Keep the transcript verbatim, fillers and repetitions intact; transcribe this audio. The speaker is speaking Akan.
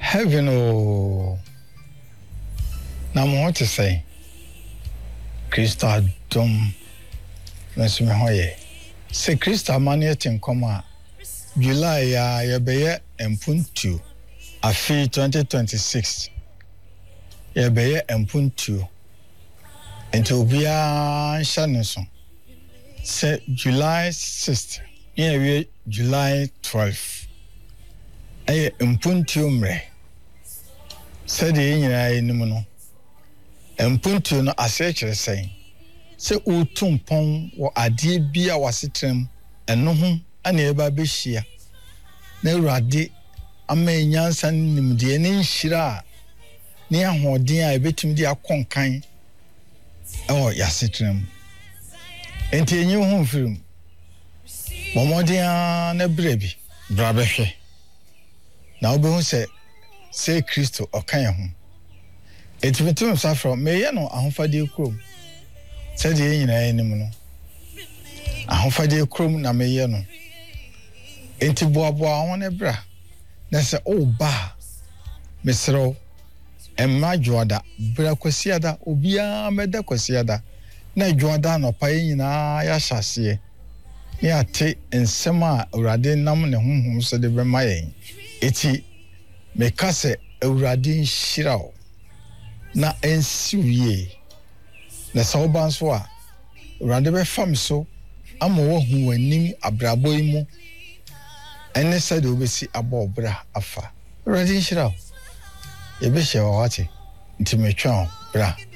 Heaven oh na mo to say Crystal dom na so me hoye se Crystal mane tin koma July ya ya beye empuntu afi twenty twenty-six ya beye empuntu ento bia nhane so se July sixth ya we July twelfth ay empuntu mre se de nyina enim no empuntu no asechere sen se utumpon wo ade bia wasetrem eno ho ana eba behia na urade amenyansa nimde ne nhira ne ahoden a ebetim de akonkan oh yasetrem enti enyi ho mfirim momodia na brebi brabehwe na obehu se se Kristo okan ho etimitim safro meye no ahofade krom se de nyina enim no ahofade krom na meye no enti boaboa ho ne bra na se o ba mesro emma joada bra kwasiada obia meda kwasiada na joada no pa nyina ya hyase ne ate ensema urade nam ne honhom so de bema yen eti mekase urade nhirao na ensiwie na sawban so a urade be fam so ama wo hu anim abrabo imu ene se de obesi abobra afa urade nhirao ebe hye wa wate ntimetwa bra